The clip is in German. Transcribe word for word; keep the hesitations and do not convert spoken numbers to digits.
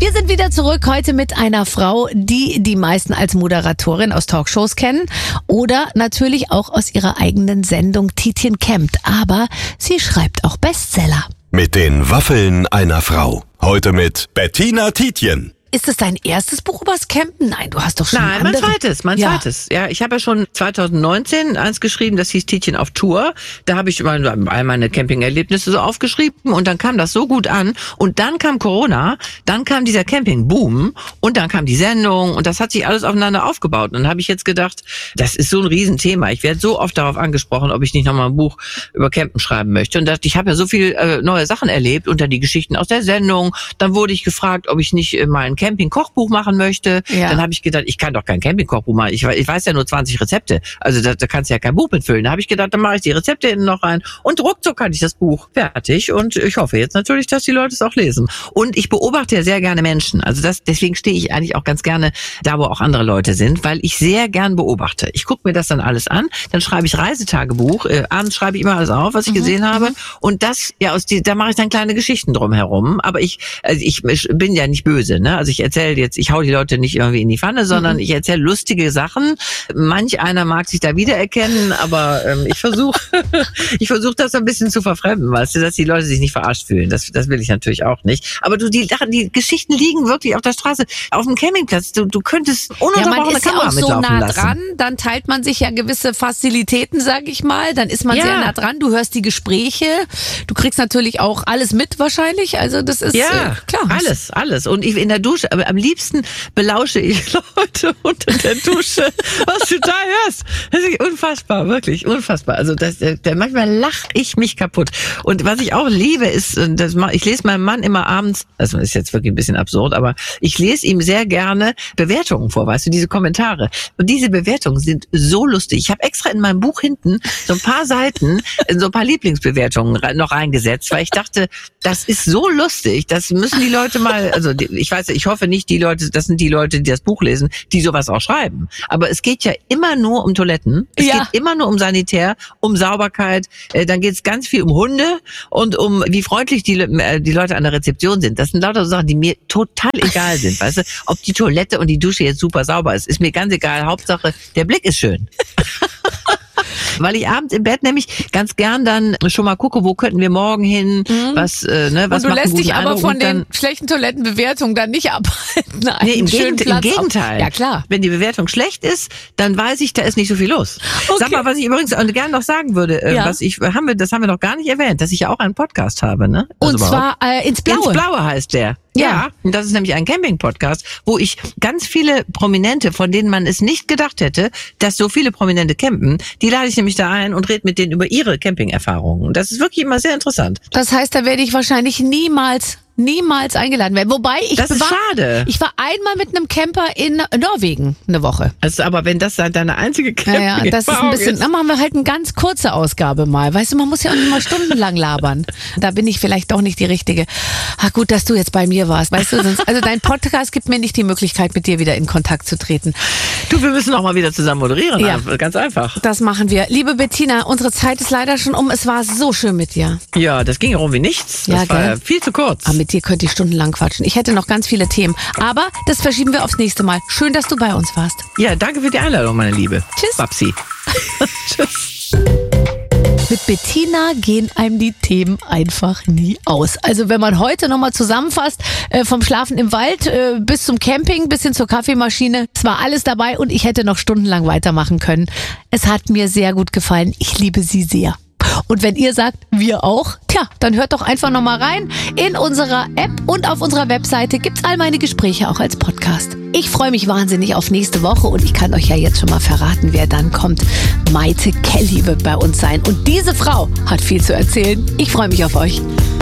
Wir sind wieder zurück heute mit einer Frau, die die meisten als Moderatorin aus Talkshows kennen oder natürlich auch aus ihrer eigenen Sendung Tietjen campt. Aber sie schreibt auch Bestseller. Mit den Waffeln einer Frau. Heute mit Bettina Tietjen. Ist es dein erstes Buch übers Campen? Nein, du hast doch schon Nein, andere. mein zweites, mein ja. zweites. Ja, ich habe ja schon zwanzig neunzehn eins geschrieben, das hieß Tietjen auf Tour. Da habe ich mal all meine Camping-Erlebnisse so aufgeschrieben und dann kam das so gut an. Und dann kam Corona, dann kam dieser Camping-Boom und dann kam die Sendung und das hat sich alles aufeinander aufgebaut. Und dann habe ich jetzt gedacht, das ist so ein Riesenthema. Ich werde so oft darauf angesprochen, ob ich nicht nochmal ein Buch über Campen schreiben möchte. Und dachte, ich habe ja so viel äh, neue Sachen erlebt und dann die Geschichten aus der Sendung. Dann wurde ich gefragt, ob ich nicht äh, mal ein Camping-Kochbuch machen möchte. Ja. Dann habe ich gedacht, ich kann doch kein Camping-Kochbuch machen. Ich, ich weiß ja nur zwanzig Rezepte. Also da, da kannst du ja kein Buch mitfüllen. Da habe ich gedacht, dann mache ich die Rezepte hinten noch rein. Und ruckzuck hatte ich das Buch fertig. Und ich hoffe jetzt natürlich, dass die Leute es auch lesen. Und ich beobachte ja sehr gerne Menschen. Also das, deswegen stehe ich eigentlich auch ganz gerne da, wo auch andere Leute sind, weil ich sehr gern beobachte. Ich gucke mir das dann alles an. Dann schreibe ich Reisetagebuch. Äh, abends schreibe ich immer alles auf, was ich mhm. gesehen habe. Und das, ja, aus die, da mache ich dann kleine Geschichten drum herum. Aber ich, also ich, ich bin ja nicht böse, ne? Also ich erzähle jetzt, ich hau die Leute nicht irgendwie in die Pfanne, sondern mhm. ich erzähle lustige Sachen. Manch einer mag sich da wiedererkennen, aber ähm, ich versuche ich versuche das ein bisschen zu verfremden, weißt du, dass die Leute sich nicht verarscht fühlen. Das, das will ich natürlich auch nicht. Aber du, die, die Geschichten liegen wirklich auf der Straße, auf dem Campingplatz. Du, du könntest ununterbrochen ja, man ist ja auch so nah lassen. dran, dann teilt man sich ja gewisse Fazilitäten, sag ich mal. Dann ist man ja. sehr nah dran. Du hörst die Gespräche. Du kriegst natürlich auch alles mit wahrscheinlich. Also das ist ja, äh, klar. alles, alles. Und ich in der Dusche, aber am liebsten belausche ich Leute unter der Dusche, was du da hörst. Das ist unfassbar, wirklich unfassbar. Also das, der, manchmal lache ich mich kaputt. Und was ich auch liebe, ist, das, ich lese meinem Mann immer abends, also ist jetzt wirklich ein bisschen absurd, aber ich lese ihm sehr gerne Bewertungen vor, weißt du, diese Kommentare. Und diese Bewertungen sind so lustig. Ich habe extra in meinem Buch hinten so ein paar Seiten, so ein paar Lieblingsbewertungen noch reingesetzt, weil ich dachte, das ist so lustig, das müssen die Leute mal, also ich weiß, ich hoffe nicht, die Leute, das sind die Leute, die das Buch lesen, die sowas auch schreiben. Aber es geht ja immer nur um Toiletten, es ja. geht immer nur um Sanitär, um Sauberkeit, äh, dann geht es ganz viel um Hunde und um wie freundlich die, äh, die Leute an der Rezeption sind. Das sind lauter so Sachen, die mir total egal sind, weißt du, ob die Toilette und die Dusche jetzt super sauber ist, ist mir ganz egal, Hauptsache, der Blick ist schön. Weil ich abends im Bett nämlich ganz gern dann schon mal gucke, wo könnten wir morgen hin, mhm. was, äh, ne, was und du macht lässt dich aber Eindruck von dann, den schlechten Toilettenbewertungen dann nicht abhalten. Nee, im, Gegend, im Gegenteil. Ja, klar. Wenn die Bewertung schlecht ist, dann weiß ich, da ist nicht so viel los. Okay. Sag mal, was ich übrigens gerne noch sagen würde, äh, ja. was ich, haben wir, das haben wir noch gar nicht erwähnt, dass ich ja auch einen Podcast habe, ne? Also und zwar äh, ins Blaue. Ins Blaue heißt der. Ja, ja, und das ist nämlich ein Camping-Podcast, wo ich ganz viele Prominente, von denen man es nicht gedacht hätte, dass so viele Prominente campen, die lade ich nämlich da ein und rede mit denen über ihre Camping-Erfahrungen. Und das ist wirklich immer sehr interessant. Das heißt, da werde ich wahrscheinlich niemals niemals eingeladen werden. Wobei ich das ist war, schade. Ich war einmal mit einem Camper in Norwegen eine Woche. Also, aber wenn das deine einzige Camping ja, ja, das ist ein bisschen. Dann machen wir halt eine ganz kurze Ausgabe mal. Weißt du, man muss ja auch nicht mal stundenlang labern. Da bin ich vielleicht doch nicht die Richtige. Ach, gut, dass du jetzt bei mir warst. Weißt du, sonst, also dein Podcast gibt mir nicht die Möglichkeit, mit dir wieder in Kontakt zu treten. Du, wir müssen auch mal wieder zusammen moderieren. Ja, ganz einfach. Das machen wir. Liebe Bettina, unsere Zeit ist leider schon um. Es war so schön mit dir. Ja, das ging ja rum wie nichts. Das ja, war gell? viel zu kurz. Aber mit dir könnte ich stundenlang quatschen. Ich hätte noch ganz viele Themen. Aber das verschieben wir aufs nächste Mal. Schön, dass du bei uns warst. Ja, danke für die Einladung, meine Liebe. Tschüss. Babsi. Tschüss. Mit Bettina gehen einem die Themen einfach nie aus. Also wenn man heute nochmal zusammenfasst, äh, vom Schlafen im Wald äh, bis zum Camping, bis hin zur Kaffeemaschine, es war alles dabei und ich hätte noch stundenlang weitermachen können. Es hat mir sehr gut gefallen. Ich liebe sie sehr. Und wenn ihr sagt, wir auch, tja, dann hört doch einfach nochmal rein. In unserer App und auf unserer Webseite gibt's all meine Gespräche auch als Podcast. Ich freue mich wahnsinnig auf nächste Woche und ich kann euch ja jetzt schon mal verraten, wer dann kommt. Maite Kelly wird bei uns sein und diese Frau hat viel zu erzählen. Ich freue mich auf euch.